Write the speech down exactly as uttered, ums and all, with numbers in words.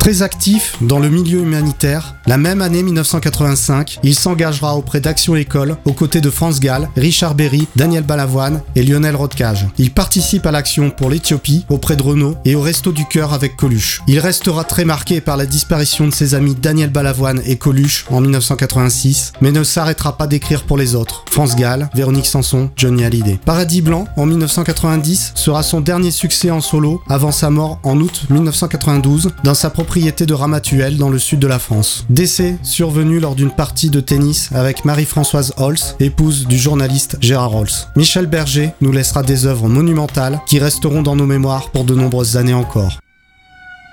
Très actif dans le milieu humanitaire, la même année mille neuf cent quatre-vingt-cinq, il s'engagera auprès d'Action École aux côtés de France Gall, Richard Berry, Daniel Balavoine et Lionel Rodcage. Il participe à l'action pour l'Éthiopie auprès de Renault et au Resto du Cœur avec Coluche. Il restera très marqué par la disparition de ses amis Daniel Balavoine et Coluche en mille neuf cent quatre-vingt-six, mais ne s'arrêtera pas d'écrire pour les autres. France Gall, Véronique Sanson, Johnny Hallyday. Paradis Blanc en mille neuf cent quatre-vingt-dix sera son dernier succès en solo avant sa mort en août mille neuf cent quatre-vingt-douze dans sa propriété de Ramatuelle dans le sud de la France. Décès survenu lors d'une partie de tennis avec Marie-Françoise Holz, épouse du journaliste Gérard Holz. Michel Berger nous laissera des œuvres monumentales qui resteront dans nos mémoires pour de nombreuses années encore.